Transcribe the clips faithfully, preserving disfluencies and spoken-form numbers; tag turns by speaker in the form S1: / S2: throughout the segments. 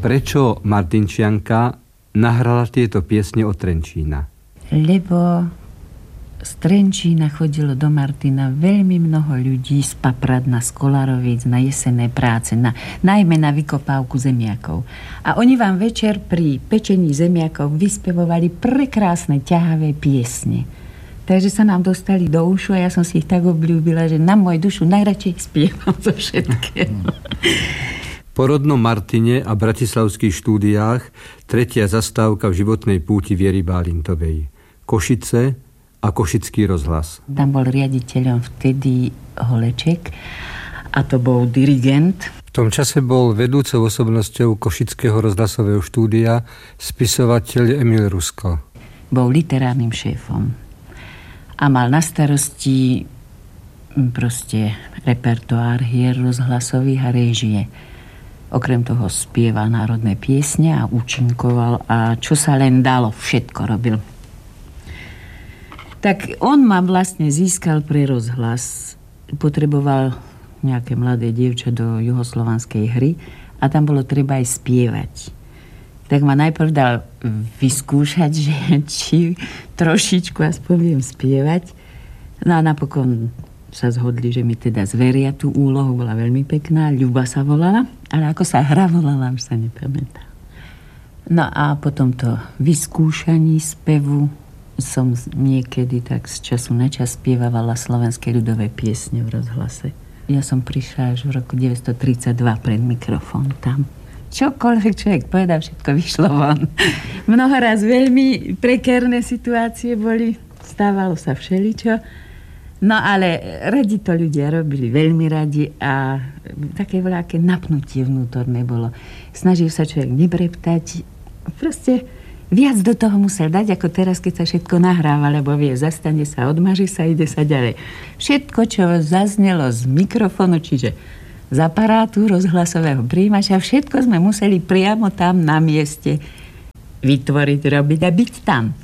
S1: Prečo Martinčianka nahrala tieto piesne od Trenčína?
S2: Lebo z Trenčína chodilo do Martina veľmi mnoho ľudí z Papradna, z Kolarovic na jesenné práce, na, najmä na vykopávku zemiakov. A oni vám večer pri pečení zemiakov vyspevovali prekrásne ťahavé piesne. Takže sa nám dostali do ušu a ja som si ich tak obľúbila, že na moju dušu najradšej spievam zo všetkého.
S1: Po rodnom Martine a bratislavských štúdiách tretia zastávka v životnej púti Viery Bálintovej. Košice a Košický rozhlas.
S2: Tam bol riaditeľom vtedy Holeček a to bol dirigent.
S1: V tom čase bol vedúcou osobnosťou Košického rozhlasového štúdia spisovateľ Emil Rusko.
S2: Bol literárnym šéfom a mal na starosti proste repertoár hier rozhlasových a réžie. Okrem toho spieval národné piesne a účinkoval a čo sa len dalo, všetko robil. Tak on ma vlastne získal pre rozhlas. Potreboval nejaké mladé dievča do juhoslovanskej hry a tam bolo treba aj spievať. Tak ma najprv dal vyskúšať, že či trošičku aspoň viem spievať. No a napokon sa zhodli, že mi teda zveria tú úlohu. Bola veľmi pekná, Ľuba sa volala, ale ako sa hra volala, už sa nepamätá. No a potom to vyskúšaní spevu som niekedy tak z času na čas spievala slovenské ľudové piesne v rozhlase. Ja som prišla až v roku deväťsto tridsaťdva pred mikrofón tam. Čokoľvek človek povedal, všetko vyšlo von. Mnoho raz veľmi prekérne situácie boli, stávalo sa všeličo. No ale radi to ľudia robili, veľmi radi a také voľaké napnutie vnútorné bolo. Snažil sa človek nebreptať, proste viac do toho musel dať, ako teraz, keď sa všetko nahráva, lebo vie, zastane sa, odmaží sa, ide sa ďalej. Všetko, čo zaznelo z mikrofónu, čiže z aparátu rozhlasového príjimača, všetko sme museli priamo tam na mieste vytvoriť, robiť a byť tam.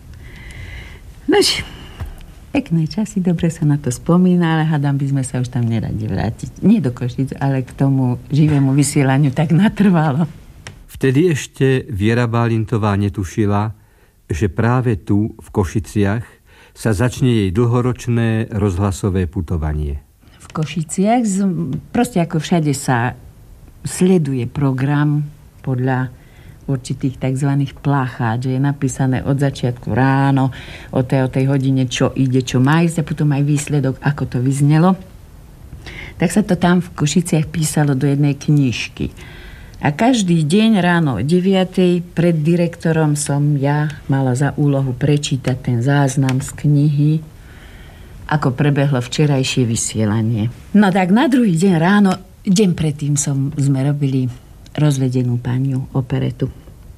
S2: Nož, pekné časy, dobre sa na to spomína, ale hádam, by sme sa už tam neradi vrátiť. Nie do Košic, ale k tomu živému vysielaniu tak natrvalo.
S1: Vtedy ešte Viera Bálintová netušila, že práve tu, v Košiciach, sa začne jej dlhoročné rozhlasové putovanie.
S2: V Košiciach, proste ako všade sa sleduje program podľa určitých tzv. Plácháč, že je napísané od začiatku ráno, o tej, o tej hodine, čo ide, čo má ísť a potom aj výsledok, ako to vyznelo. Tak sa to tam v Košiciach písalo do jednej knižky. A každý deň ráno o deviatej pred direktorom som ja mala za úlohu prečítať ten záznam z knihy, ako prebehlo včerajšie vysielanie. No tak na druhý deň ráno, deň predtým som, sme robili Rozvedenú paniu, operetu.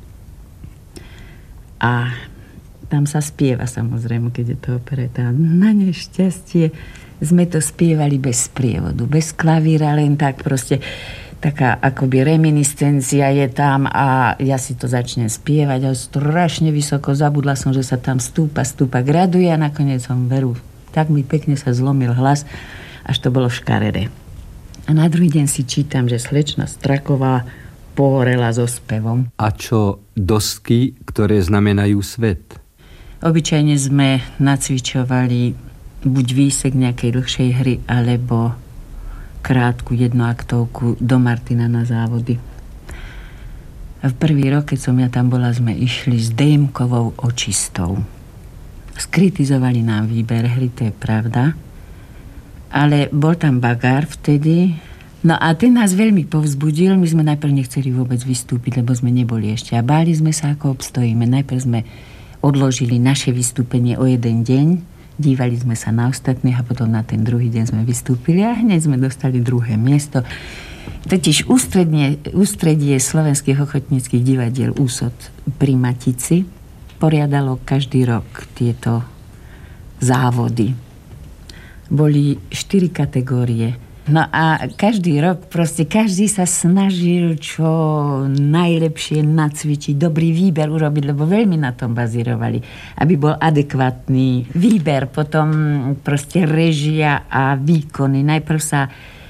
S2: A tam sa spieva samozrejme, keď je to opereta. Na nešťastie sme to spievali bez sprievodu, bez klavíra, len tak proste taká akoby reminiscencia je tam a ja si to začnem spievať a strašne vysoko zabudla som, že sa tam stúpa, stúpa, graduje a nakoniec som veru, tak mi pekne sa zlomil hlas, až to bolo škaredé. A na druhý deň si čítam, že slečna Straková pohorela so spevom.
S1: A čo dosky, ktoré znamenajú svet?
S2: Obyčajne sme nacvičovali buď výsek nejakej dlhšej hry, alebo krátku jednoaktovku do Martina na závody. A v prvý rok, keď som ja tam bola, sme išli s Démkovou očistou. Skritizovali nám výber hry, to je pravda. Ale bol tam Bagár vtedy. No a ten nás veľmi povzbudil. My sme najprv nechceli vôbec vystúpiť, lebo sme neboli ešte. A báli sme sa, ako obstojíme. Najprv sme odložili naše vystúpenie o jeden deň. Dívali sme sa na ostatných a potom na ten druhý deň sme vystúpili a hneď sme dostali druhé miesto. Totiž ústredie, ústredie slovenských ochotníckych divadiel Úsod pri Matici poriadalo každý rok tieto závody. Boli štyri kategórie. No a každý rok proste každý sa snažil čo najlepšie nacvičiť, dobrý výber urobiť, lebo veľmi na tom bazírovali, aby bol adekvátny výber, potom proste režia a výkony. Najprv sa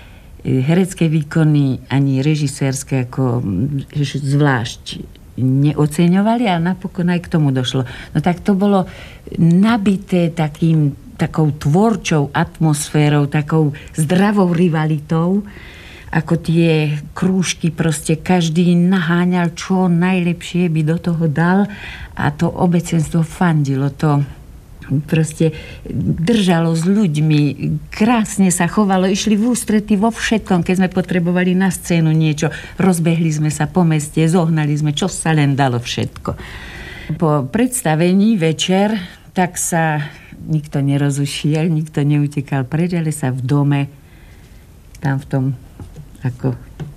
S2: herecké výkony ani režisérske ako zvlášť neoceňovali, ale napokon aj k tomu došlo. No tak to bolo nabité takým, takou tvorčou atmosférou, takou zdravou rivalitou, ako tie krúžky, proste každý naháňal, čo najlepšie by do toho dal a to obecenstvo fandilo, to proste držalo s ľuďmi, krásne sa chovalo, išli v ústrety vo všetkom, keď sme potrebovali na scénu niečo, rozbehli sme sa po meste, zohnali sme, čo sa len dalo všetko. Po predstavení večer, tak sa nikto nerozušiel, nikto neutekal preč, ale sa v dome, tam v tom ako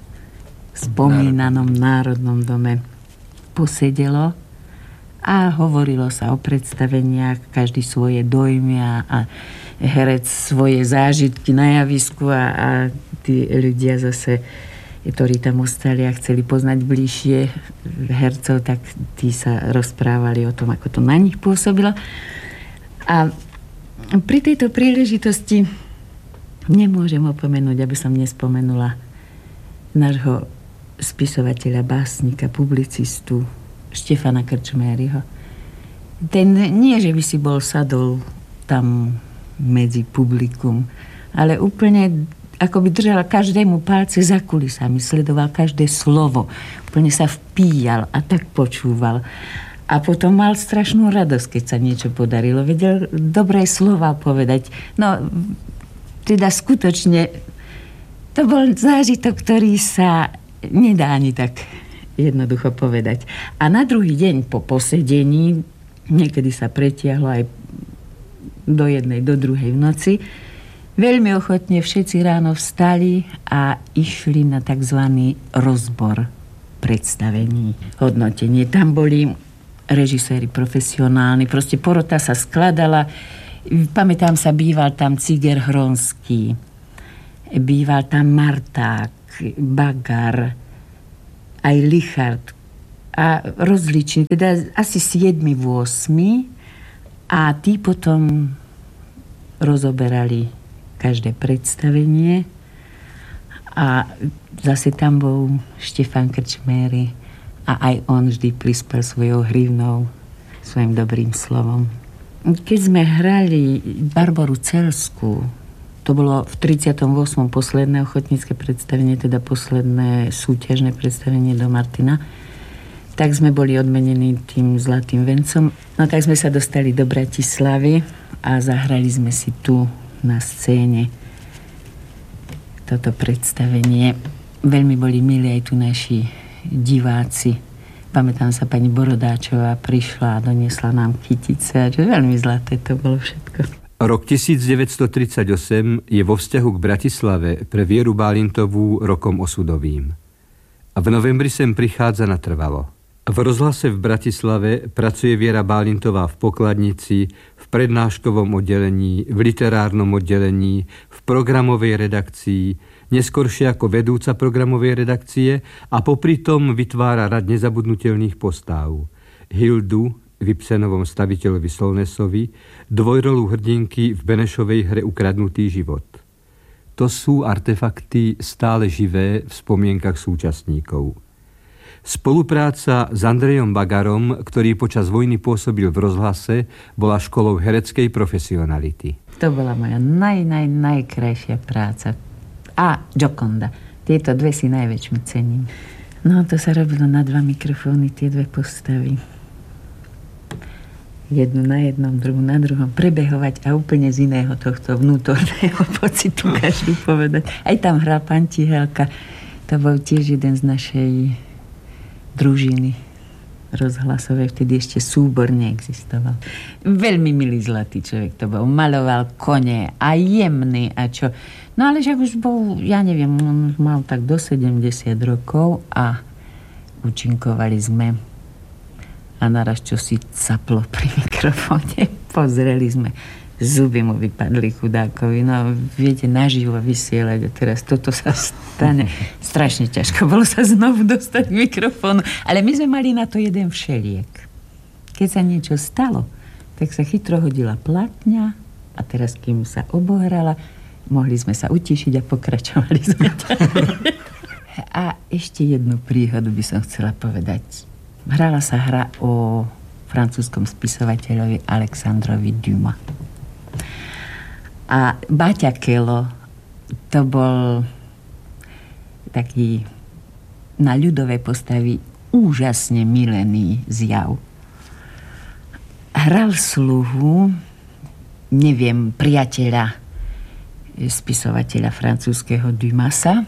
S2: spomínanom národnom dome posedelo a hovorilo sa o predstaveniach, každý svoje dojmy a, a herec svoje zážitky na javisku a, a tí ľudia zase, ktorí tam ostali a chceli poznať bližšie hercov, tak tí sa rozprávali o tom, ako to na nich pôsobilo. A pri tejto príležitosti nemôžem opomenúť, aby som nespomenula nášho spisovateľa, básnika, publicistu Štefana Krčméryho. Ten nie, že by si bol sadol tam medzi publikum, ale úplne ako by držal každému palce za kulisami, sledoval každé slovo, úplne sa vpíjal a tak počúval. A potom mal strašnú radosť, keď sa niečo podarilo. Vedel dobré slova povedať. No, teda skutočne to bol zážitok, ktorý sa nedá ani tak jednoducho povedať. A na druhý deň po posedení, niekedy sa pretiahlo aj do jednej, do druhej v noci, veľmi ochotne všetci ráno vstali a išli na tzv. Rozbor predstavení, hodnotenie. Tam boli režiséri profesionálni, proste porota sa skladala. Pamätám sa, býval tam Ciger Hronský, býval tam Marták, Bagar, aj Lichard a rozliční, teda asi siedmi osem a tí potom rozoberali každé predstavenie a zase tam bol Štefan Krčméry a aj on vždy prispel svojou hrivnou, svojim dobrým slovom. Keď sme hrali Barboru Celskú, to bolo v tridsiatom ôsmom posledné ochotnícke predstavenie, teda posledné súťažné predstavenie do Martina, tak sme boli odmenení tým zlatým vencom. No tak sme sa dostali do Bratislavy a zahrali sme si tu na scéne toto predstavenie. Veľmi boli milí aj tu naši diváci. Pamätám sa, pani Borodáčová prišla a doniesla nám kytice. Veľmi zlaté to bolo všetko.
S1: Rok devätnásťstotridsaťosem je vo vzťahu k Bratislave pre Vieru Bálintovú rokom osudovým. A v novembri sem prichádza natrvalo. V rozhlase v Bratislave pracuje Viera Bálintová v pokladnici, v prednáškovom oddelení, v literárnom oddelení, v programovej redakcii, neskoršie ako vedúca programovej redakcie a popri tom vytvára rad nezabudnutelných postáv. Hildu v Ibsenovom Staviteľovi Solnesovi, dvojrolu hrdinky v Benešovej hre Ukradnutý život. To sú artefakty stále živé v spomienkach súčasníkov. Spolupráca s Andrejom Bagarom, ktorý počas vojny pôsobil v rozhlase, bola školou hereckej profesionality.
S2: To bola moja naj, naj, najkrajšia práca. A Gioconda. Tieto dve si najväčšmi cením. No, to sa robilo na dva mikrofóny, tie dve postavy. Jednu na jednom, druhú na druhom, prebehovať a úplne z iného tohto vnútorného pocitu každý povedať. Aj tam hral pán Tihelka, to bol tiež jeden z našej družiny rozhlasovej, vtedy ešte súbor neexistoval. Veľmi milý zlatý človek to bol, maloval kone a jemný a čo. No ale však už bol, ja neviem, on mal tak do sedemdesiat rokov a účinkovali sme a naraz čo si caplo pri mikrofóne. Pozreli sme, zuby mu vypadli chudákovi. No, viete, naživo vysielať a teraz toto sa stane. Strašne ťažko bolo sa znovu dostať k mikrofónu. Ale my sme mali na to jeden všeliek. Keď sa niečo stalo, tak sa chytro hodila platňa a teraz, kým sa obohrala, mohli sme sa utišiť a pokračovali sme. A ešte jednu príhodu by som chcela povedať. Hrala sa hra o francúzskom spisovateľovi Alexandrovi Dumas. A Báťa Kelo, to bol taký na ľudové postavy úžasne milený zjav. Hral sluhu, neviem, priateľa spisovateľa francúzskeho Dumasa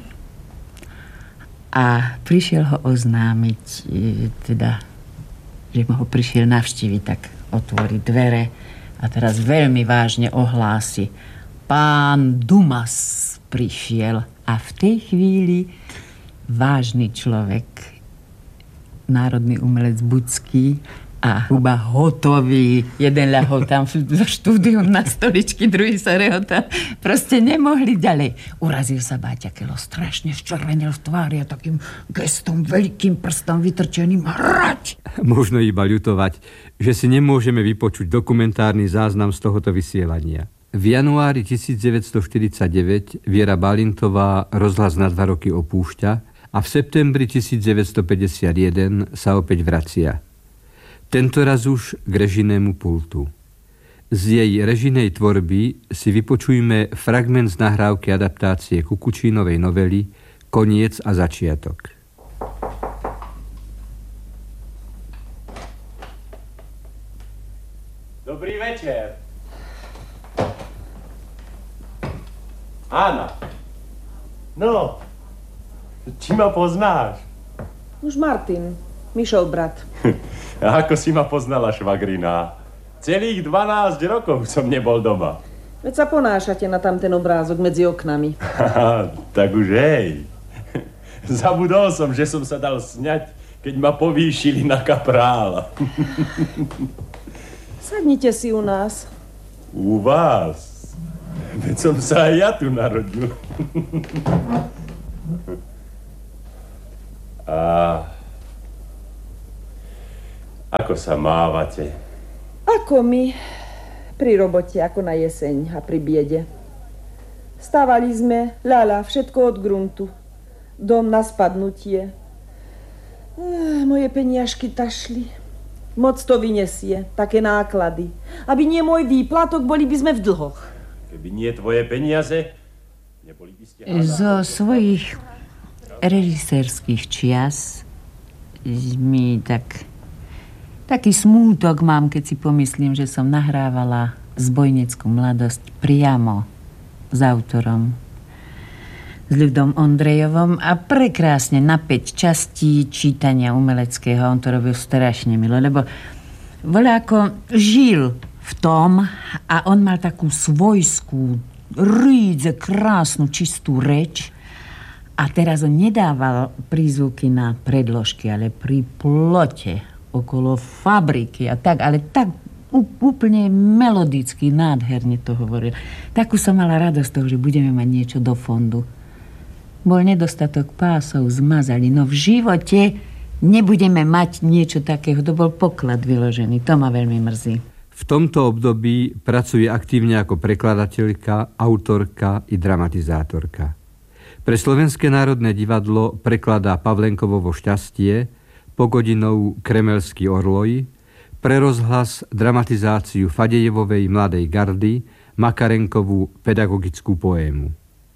S2: a prišiel ho oznámiť, teda, že mu ho prišiel navštíviť, tak otvorí dvere a teraz veľmi vážne ohlási: pán Dumas prišiel. A v tej chvíli vážny človek, národný umelec Bucký a Huba hotový. Jeden ľahol tam v štúdiu na stoličky, druhý sa rehota. Proste nemohli ďalej. Urazil sa Báťa Kelo, strašne ščervenil v tvári a takým gestom, veľkým prstom vytrčeným: hrať!
S1: Možno iba ľutovať, že si nemôžeme vypočuť dokumentárny záznam z tohoto vysielania. V januári devätnásťstoštyridsaťdeväť Viera Balintová rozhlas na dva roky opúšťa a v septembri devätnásťstopäťdesiatjeden sa opäť vracia. Tentoraz už k režijnému pultu. Z jej režijnej tvorby si vypočujme fragment z nahrávky adaptácie Kukučínovej novely Koniec a začiatok.
S3: Dobrý večer. Ána. No, či ma poznáš?
S4: Už Martin, Mišov brat.
S3: A ako si ma poznala, švagrina? Celých dvanásť rokov som nebol doma.
S4: Veď sa ponášate na tam ten obrázok medzi oknami.
S3: Haha, tak už hej. Zabudol som, že som sa dal sňať, keď ma povýšili na kaprála.
S4: Sadnite si u nás.
S3: U vás? Veď som sa aj ja tu narodil. A ako sa mávate?
S4: Ako my, pri robote, ako na jeseň a pri biede. Stávali sme, ľala, všetko od gruntu. Dom na spadnutie. Ech, moje peniažky tašli. Moc to vyniesie, také náklady. Aby nie môj výplatok, boli by sme v dlhoch.
S3: Keby nie tvoje peniaze, neboli by ste...
S2: Zo svojich režisérskych čias mi tak... Taký smútok mám, keď si pomyslím, že som nahrávala Zbojneckú mladosť priamo s autorom, s Ľudom Ondrejovom a prekrásne na päť častí čítania umeleckého. On to robil strašne milo, lebo voľa ako žil v tom a on mal takú svojskú, rídze, krásnu, čistú reč. A teraz on nedával prízvuky na predložky, ale pri plote okolo fabriky a tak, ale tak úplne melodicky, nádherne to hovoril. Takú som mala radosť toho, že budeme mať niečo do fondu. Bol nedostatok pásov, zmazali, no v živote nebudeme mať niečo takého. To bol poklad vyložený. To ma veľmi mrzí.
S1: V tomto období pracuje aktívne ako prekladateľka, autorka i dramatizátorka. Pre Slovenské národné divadlo prekladá Pavlenkovovo Šťastie, Pogodinou Kremelský orloj, pre rozhlas dramatizáciu Fadejevovej Mladej gardy, Makarenkovú pedagogickú poému.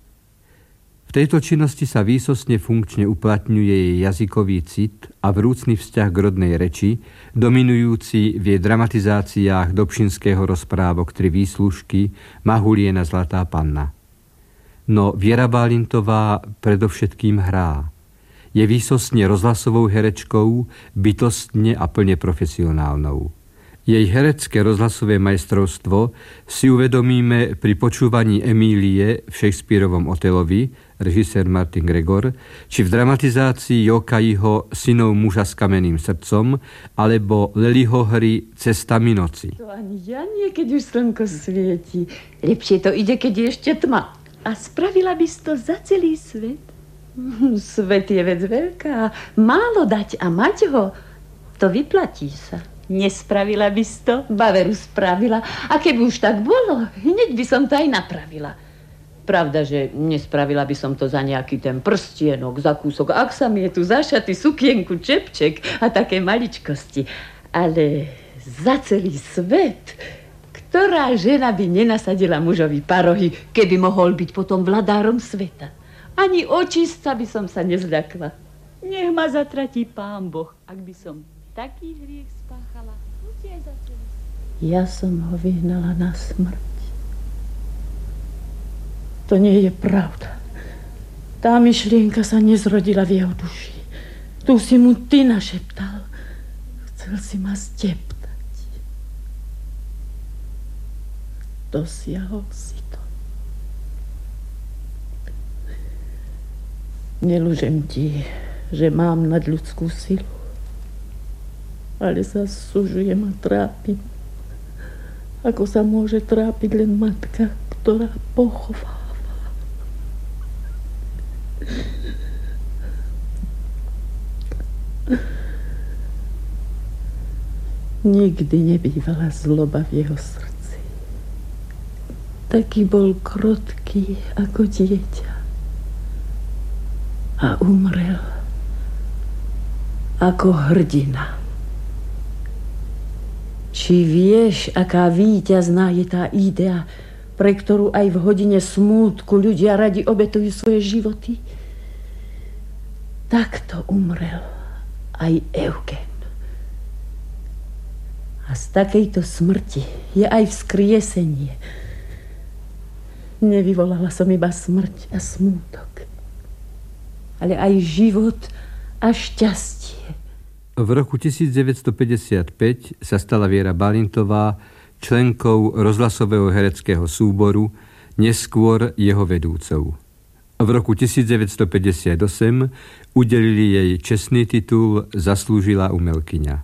S1: V tejto činnosti sa výsostne funkčne uplatňuje jej jazykový cit a vrúcny vzťah k rodnej reči, dominujúci v jej dramatizáciách Dobšinského rozprávok Tri výslužky, Mahuliena Zlatá panna. No Viera Balintová predovšetkým hrá. Je výsostne rozhlasovou herečkou, bytostne a plne profesionálnou. Jej herecké rozhlasové majstrovstvo si uvedomíme pri počúvaní Emílie v Shakespearovom Otelovi, režisér Martin Gregor, či v dramatizácii Jokajiho Synov muža s kamenným srdcom, alebo Leliho hry Cestami noci.
S5: To ani ja nie, keď už slnko svieti. Lepšie to ide, keď je ešte tma. A spravila by si to za celý svet? Svet je vec veľká. Málo dať a mať ho, to vyplatí sa. Nespravila by si to? Baveru spravila. A keby už tak bolo, hneď by som to aj napravila. Pravda, že nespravila by som to za nejaký ten prstienok, za kúsok. Ak sa mi je tu zašaty, sukienku, čepček a také maličkosti. Ale za celý svet, ktorá žena by nenasadila mužovi parohy, keby mohol byť potom vladárom sveta? Ani očista by som sa nezľakla. Nech ma zatratí Pán Boh, ak by som taký hriech spáchala. Ja som ho vyhnala na smrť. To nie je pravda. Tá myšlienka sa nezrodila v jeho duši. Tu si mu ty našeptal. Chcel si ma steptať. Dosiahol si to. Nelužem ti, že mám nadľudskú silu, ale sa sužujem a trápim. Ako sa môže trápiť len matka, ktorá pochováva. Nikdy nebývala zloba v jeho srdci. Taký bol krotký ako dieťa. A umrel ako hrdina. Či vieš, aká víťazná je tá idea, pre ktorú aj v hodine smútku ľudia radi obetujú svoje životy? Takto umrel aj Eugen. A z takejto smrti je aj vzkriesenie. Nevyvolala som iba smrť a smútok, ale aj život a šťastie.
S1: V roku devätnásťstopäťdesiatpäť sa stala Viera Balintová členkou rozhlasového hereckého súboru, neskôr jeho vedúcou. V roku devätnásťstopäťdesiatosem udelili jej čestný titul Zaslúžilá umelkyňa.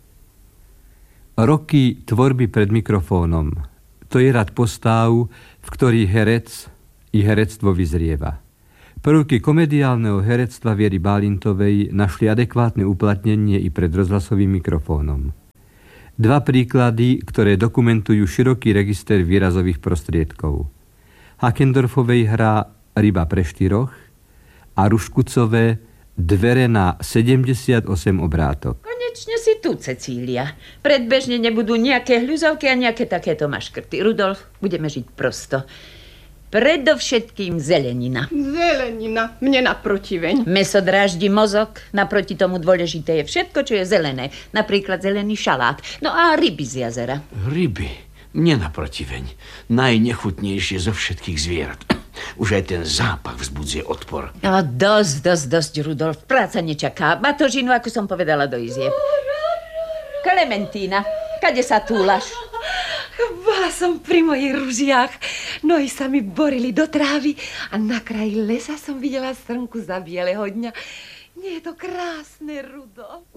S1: Roky tvorby pred mikrofónom, to je rad postáv, v ktorých herec i herectvo vyzrieva. Prvky komediálneho herectva Viery Balintovej našli adekvátne uplatnenie i pred rozhlasovým mikrofónom. Dva príklady, ktoré dokumentujú široký register výrazových prostriedkov. Hakendorfovej hra Ryba pre štyroch a Ruškucové Dvere na sedemdesiatosem obrátok.
S5: Konečne si tu, Cecília. Predbežne nebudú nejaké hľuzovky a nejaké takéto maškrty. Rudolf, budeme žiť prosto. Predovšetkým zelenina.
S6: Zelenina, mne naprotiveň.
S5: Mäso dráždi mozog, naproti tomu dôležité je všetko, čo je zelené. Napríklad zelený šalát. No a ryby z jazera.
S7: Ryby, mne naprotiveň. Najnechutnejšie zo všetkých zvierat. Už aj ten zápach vzbudzuje odpor.
S5: No dosť, dosť, dosť, Rudolf. Práca nečaká. Batožinu, ako som povedala, do izieb. Klementína, kade sa túlaš?
S6: Bola som pri mojich ružiach. Nohy sa mi borili do trávy a na kraji lesa som videla srnku za bieleho dňa. Nie je to krásne, Rudolf?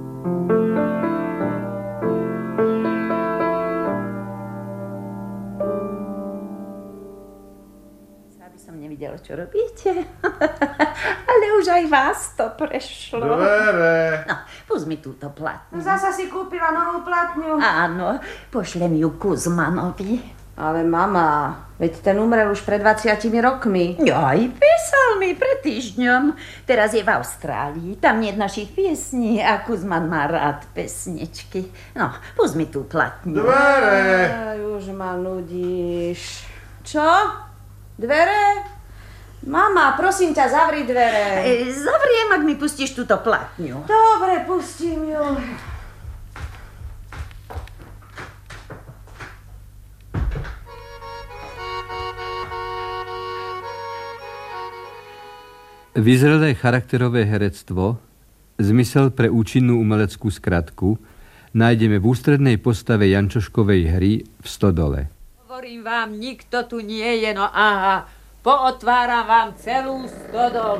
S5: Som nevidela, čo robíte. Ale už aj vás to prešlo.
S8: Dvere.
S5: No, pust mi túto platňu.
S4: Zasa si kúpila novú platňu.
S5: Áno, pošlem ju Kuzmanovi.
S4: Ale mama, veď ten umrel už pred dvadsiatimi rokmi.
S5: Aj písal mi pred týždňom. Teraz je v Austrálii. Tam nie je našich piesní a Kuzman má rád pesničky. No, pust mi tú platňu.
S8: Dvere.
S4: Aj, už ma nudíš. Čo? Dvere? Mama, prosím ťa, zavri dvere.
S5: E, zavriem, ak mi pustíš túto platňu.
S4: Dobre, pustím ju.
S1: Vyzrelé charakterové herectvo, zmysel pre účinnú umeleckú skratku, nájdeme v ústrednej postave Jančoškovej hry v Stodole.
S9: Hovorím vám, nikto tu nie je, no aha, pootváram vám celú stodolu.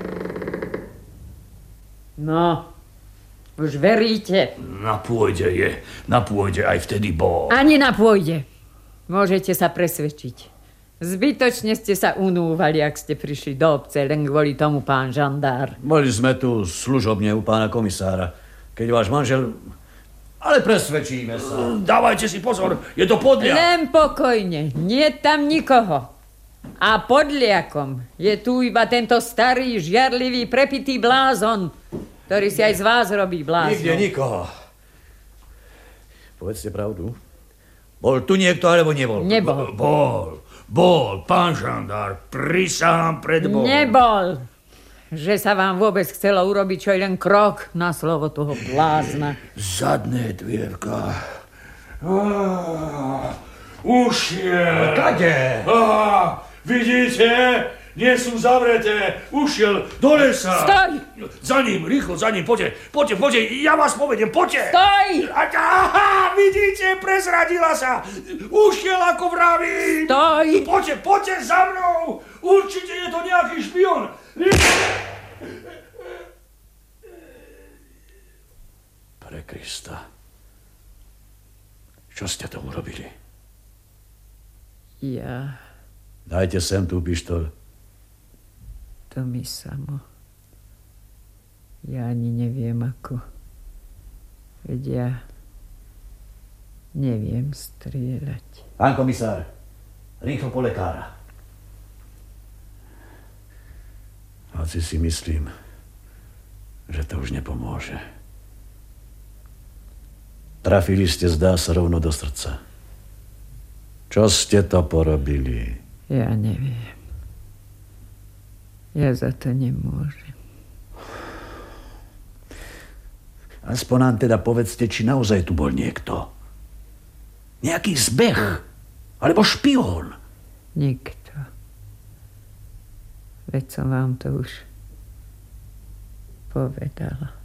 S9: No, už veríte?
S7: Na pôde je, na pôde aj vtedy bol.
S9: Ani na pôde. Môžete sa presvedčiť. Zbytočne ste sa unúvali, ak ste prišli do obce, len kvôli tomu, pán žandár.
S7: Boli sme tu služobne u pána komisára. Keď váš manžel... Ale presvedčíme sa. Dávajte si pozor, je to podľa.
S9: Len pokojne, nie tam nikoho. A podliakom je tu iba tento starý, žiarlivý, prepitý blázon, ktorý si aj z vás robí blázon.
S8: Nikde nikoho. Povedzte pravdu. Bol tu niekto, alebo nebol?
S9: Nebol.
S8: Bol. Bol. Pán žandár, prisahám pred Bohom.
S9: Nebol. Že sa vám vôbec chcelo urobiť čo len krok na slovo toho blázna.
S8: Zadné dvierka. Ah, ušiel. Kade? Ah, vidíte? Nie sú zavreté. Ušiel do lesa.
S9: Stoj!
S8: Za ním, rýchlo za ním. Poďte, poďte, poďte. Ja vás povedem, poďte.
S9: Stoj!
S8: Aha, vidíte, prezradila sa. Ušiel, ako vravím.
S9: Stoj!
S8: Poďte, poďte za mnou. Určite je to nejaký špion. Pre Krista. Čo ste to urobili?
S9: Ja...
S8: Dajte sem tú pištoľ.
S9: To mi samo. Ja ani neviem ako. Veď ja neviem strieľať.
S8: Pán komisár, rýchlo po lekára. Asi si myslím, že to už nepomôže. Trafili ste, zdá sa, rovno do srdca. Čo ste to porobili?
S9: Ja neviem. Ja za to nemôžem.
S8: Aspoň nám teda povedzte, či naozaj tu bol niekto. Nejaký zbeh. Alebo špión.
S9: Nikto. Veď som vám to už povedala.